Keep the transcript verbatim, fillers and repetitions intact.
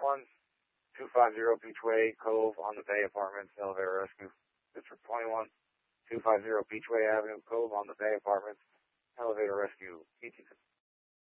twenty-one, two fifty Beachway, Cove on the Bay Apartments, elevator rescue. District twenty-one, two fifty Beachway Avenue, Cove on the Bay Apartments, elevator rescue. E T